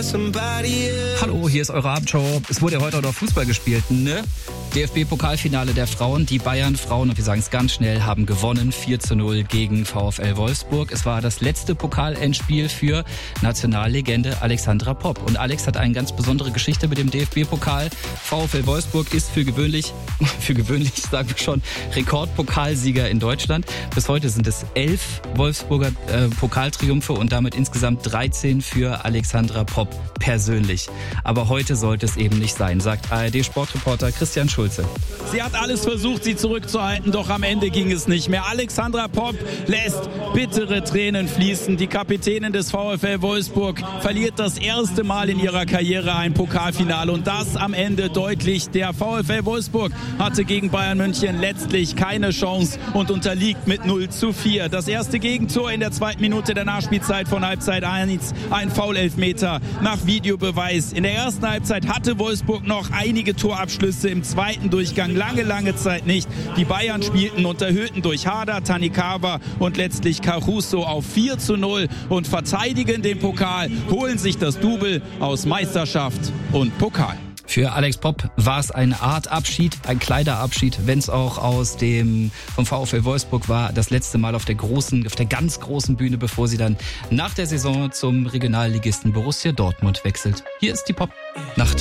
Hallo, hier ist eure Abendshow. Es wurde ja heute auch noch Fußball gespielt, ne? DFB-Pokalfinale der Frauen. Die Bayern-Frauen, und wir sagen es ganz schnell, haben gewonnen 4:0 gegen VfL Wolfsburg. Es war das letzte Pokal-Endspiel für Nationallegende Alexandra Popp. Und Alex hat eine ganz besondere Geschichte mit dem DFB-Pokal. VfL Wolfsburg ist für gewöhnlich sagen wir schon, Rekordpokalsieger in Deutschland. Bis heute sind es 11 Wolfsburger Pokaltriumphe und damit insgesamt 13 für Alexandra Popp persönlich. Aber heute sollte es eben nicht sein, sagt ARD-Sportreporter Christian Schulze. Sie hat alles versucht, sie zurückzuhalten, doch am Ende ging es nicht mehr. Alexandra Popp lässt bittere Tränen fließen. Die Kapitänin des VfL Wolfsburg verliert das erste Mal in ihrer Karriere ein Pokalfinale und das am Ende deutlich. Der VfL Wolfsburg hatte gegen Bayern München letztlich keine Chance und unterliegt mit 0:4. Das erste Gegentor in der 2. Minute der Nachspielzeit von Halbzeit 1, ein Foul-Elfmeter nach Videobeweis. In der ersten Halbzeit hatte Wolfsburg noch einige Torabschlüsse, im zweiten Durchgang lange Zeit nicht. Die Bayern spielten und erhöhten durch Hader, Tanikawa und letztlich Caruso auf 4:0 und verteidigen den Pokal, holen sich das Double aus Meisterschaft und Pokal. Für Alex Popp war es eine Art Abschied, ein Kleiderabschied, wenn es auch vom VfL Wolfsburg war, das letzte Mal auf der ganz großen Bühne, bevor sie dann nach der Saison zum Regionalligisten Borussia Dortmund wechselt. Hier ist die Pop-Nacht.